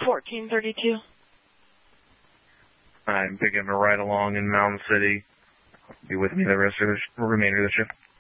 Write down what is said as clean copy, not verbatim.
1432. I'm picking up a ride along in Mountain City. Be with me the remainder of the shift.